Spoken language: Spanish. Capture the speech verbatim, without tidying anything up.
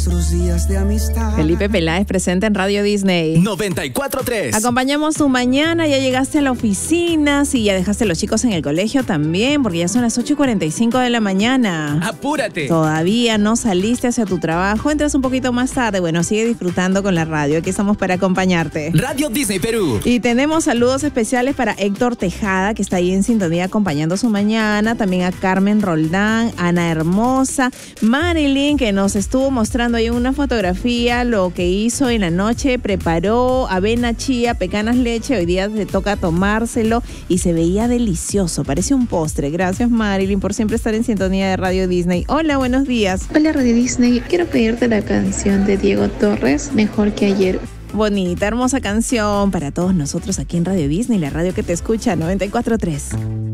nuestros días de amistad. Felipe Peláez presente en Radio Disney. noventa y cuatro punto tres. Acompañamos tu mañana, ya llegaste a la oficina, sí, ya dejaste a los chicos en el colegio también, porque ya son las ocho y cuarenta y cinco de la mañana. ¡Apúrate! Todavía no saliste hacia tu trabajo, entras un poquito más tarde. Bueno, sigue disfrutando con la radio, aquí estamos para acompañarte. Radio Disney Perú. Y tenemos saludos especiales para Héctor Tejada, que está ahí en sintonía acompañando su mañana. También a Carmen Roldán, Ana Hermosa, Marilyn, que nos estuvo mostrando ahí una fotografía, lo que hizo en la noche. Preparó avena, chía, pecanas, leche. Hoy día le toca tomárselo y se veía delicioso. Parece un postre. Gracias, Marilyn, por siempre estar en sintonía de Radio Disney. Hola, buenos días. Hola, Radio Disney. Quiero pedirte la canción de Diego Torres, Mejor que ayer. Bonita, hermosa canción para todos nosotros aquí en Radio Disney, la radio que te escucha, noventa y cuatro punto tres.